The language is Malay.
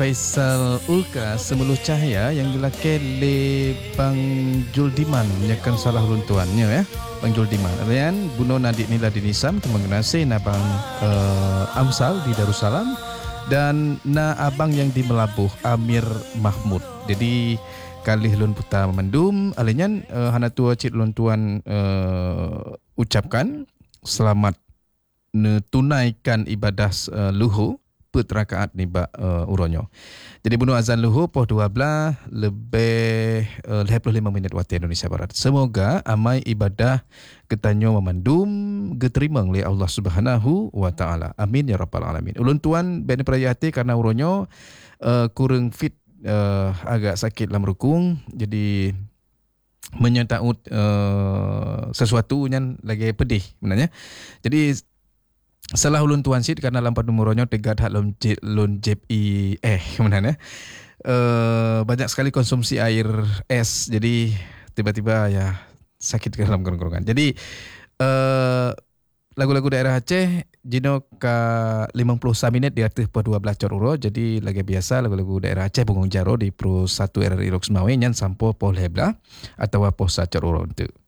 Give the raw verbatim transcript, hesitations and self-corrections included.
Faisal Ulka Semuluh Cahaya yang dilakir le Bang Juldiman nyakan salah runtuannya ya. Bang Juldiman. Alian bunuh Nadik Nila Dinisam kemengenasi na Bang uh, Amsal di Darussalam dan na abang yang di Melabuh Amir Mahmud. Jadi kalih lun puta memandum alian uh, hana tua cik lun tuan uh, ucapkan selamat tunaikan ibadah uh, luhur petrakaat ni ba uh, uronyo. Jadi bunuh azan luhur pukul dua belas lebih uh, lima puluh lima minit waktu Indonesia Barat. Semoga amai ibadah ketanyo memandum geterima oleh Allah Subhanahu wa taala. Amin ya rabbal alamin. Ulun tuan ben perayati karena uronyo uh, kurang fit, uh, agak sakit dalam rukung, jadi menyataut uh, sesuatu yang lagi pedih sebenarnya. Jadi salah ulun tuan sit karena lampat umuronyo tegad hak lon lon jep i eh mana uh, banyak sekali konsumsi air es, jadi tiba-tiba ya sakit ke dalam kerongkongan. Jadi uh, lagu-lagu daerah Aceh jino ke lima puluh satu minit di atas per dua belas coruro, jadi lagi biasa lagu-lagu daerah Aceh Bungung Jaro di pro satu R R I Lok Semawe nyan sampo po lebla atau po sa coruro untuk